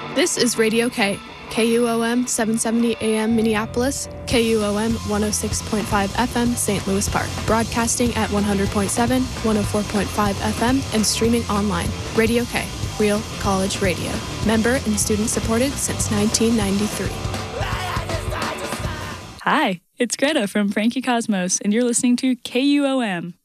This is Radio K, KUOM 770 AM Minneapolis, KUOM 106.5 FM St. Louis Park, broadcasting at 100.7, 104.5 FM, and streaming online. Radio K, Real College Radio. Member and student supported since 1993. Hi, it's Greta from Frankie Cosmos, and you're listening to KUOM.